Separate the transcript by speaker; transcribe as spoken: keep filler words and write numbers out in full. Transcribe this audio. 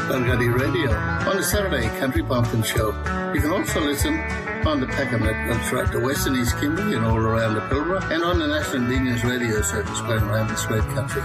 Speaker 1: Balgadi Radio on the Saturday Country Pumpkin Show. You can also listen on the Packer Network throughout the West and East Kimberley and all around the Pilbara, and on the National B News radio service going around this great country.